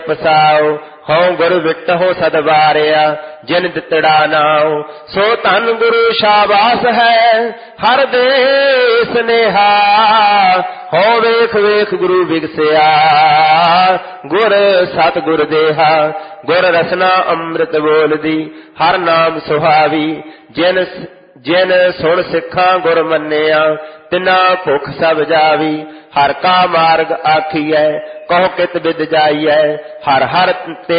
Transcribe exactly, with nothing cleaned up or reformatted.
ਪਸਾਓ। ਹਉ ਗੁਰ ਵਿਟਹੁ ਸਦ ਵਾਰਿਆ ਜਿਨ ਦਿੱਤੜਾ ਨਾਉ। ਸੋ ਧਨ ਗੁਰੂ ਸ਼ਾਬਾਸ ਹੈ ਹਰ ਦੇ ਸਨੇਹਾ। ਹਉ ਵੇਖ ਵੇਖ ਗੁਰੂ ਵਿਗਸਿਆ ਗੁਰ ਸਤ ਗੁਰ ਦੇਹਾ। ਗੁਰ ਰਸਨਾ ਅੰਮ੍ਰਿਤ ਬੋਲਦੀ ਹਰ ਨਾਮ ਸੁਹਾਵੀ। ਜਿਨ ਜਿਨ ਸੁਣ ਸਿੱਖਾਂ ਗੁਰ ਮੰਨਿਆ ਤਿਨਾ ਭੁੱਖ ਸਭ ਜਾਵੀ। ਹਰ ਕਾ ਮਾਰਗ ਆਖੀਐ ਕਹੋ ਕਿਤ ਬਿਦ ਜਾਈਐ। ਹਰ ਹਰ ਤੇ